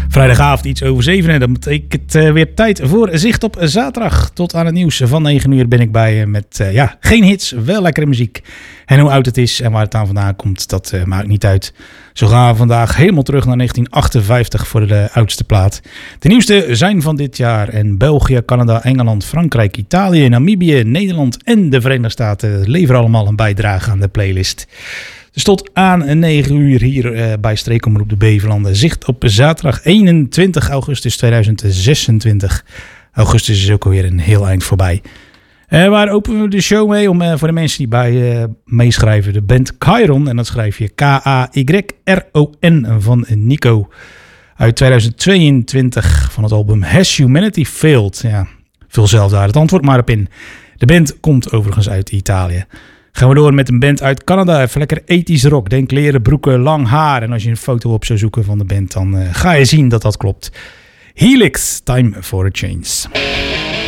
Vrijdagavond iets over 7. Dat betekent weer tijd voor Zicht op Zaterdag. Tot aan het nieuws van 9 uur ben ik bij je met geen hits, wel lekkere muziek. En hoe oud het is en waar het aan vandaan komt, dat maakt niet uit. Zo gaan we vandaag helemaal terug naar 1958 voor de oudste plaat. De nieuwste zijn van dit jaar. En België, Canada, Engeland, Frankrijk, Italië, Namibië, Nederland en de Verenigde Staten leveren allemaal een bijdrage aan de playlist. Dus tot aan 9 uur hier bij Streekomroep de Beverlanden. Zicht op zaterdag 21 augustus 2026. Augustus is ook alweer een heel eind voorbij. Waar openen we de show mee? Om voor de mensen die bij meeschrijven. De band Chiron. En dat schrijf je K-A-Y-R-O-N van Nico. Uit 2022 van het album Has Humanity Failed? Ja, vul zelf daar het antwoord maar op in. De band komt overigens uit Italië. Gaan we door met een band uit Canada. Even lekker ethisch rock. Denk leren broeken, lang haar. En als je een foto op zou zoeken van de band, dan ga je zien dat dat klopt. Helix, Time for a Change.